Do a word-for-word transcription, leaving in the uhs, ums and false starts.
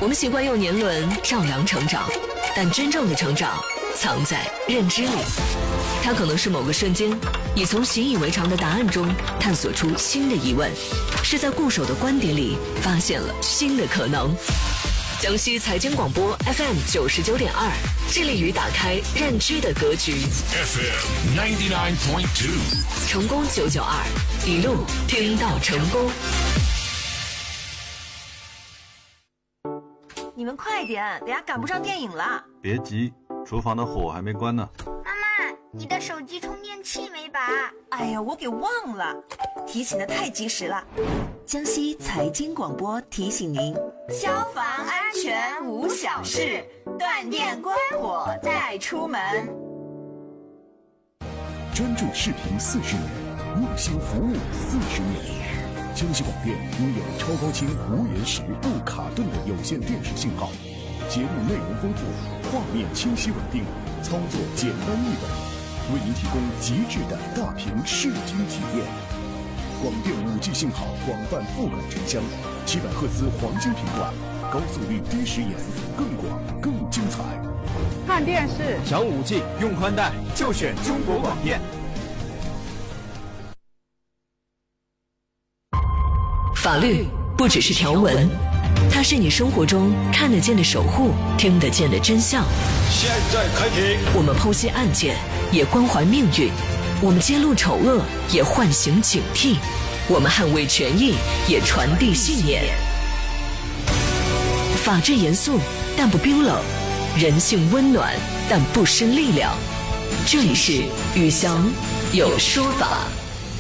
我们习惯用年轮丈量成长，但真正的成长藏在认知里。它可能是某个瞬间，你从习以为常的答案中探索出新的疑问，是在固守的观点里发现了新的可能。江西财经广播 F M 九十九点二，致力于打开认知的格局。 F M ninety nine point two， 成功九九二，一路听到成功。 你们快点，等下赶不上电影了。 别急，厨房的火还没关呢。 妈妈，你的手机充电器没拔？ 哎呀，我给忘了，提醒的太及时了。江西财经广播提醒您：消防安全无小事，断电关火再出门。 专注视频四十年，用心服务四十年。江西广电拥有超高清无延时、不卡顿的有线电视信号，节目内容丰富，画面清晰稳定，操作简单易懂，为您提供极致的大屏视听体验。广电 五 G 信号广泛覆盖城乡，七百赫兹黄金频段，高速率低时延，更广更精彩。 看电视想 五 G 用宽带就选中国广电。 法律不只是条文，它是你生活中看得见的守护，听得见的真相。 现在开庭， 我们剖析案件，也关怀命运；我们揭露丑恶，也唤醒警惕；我们捍卫权益，也传递信念。法治严肃，但不冰冷；人性温暖，但不失力量。这里是宇翔有说法。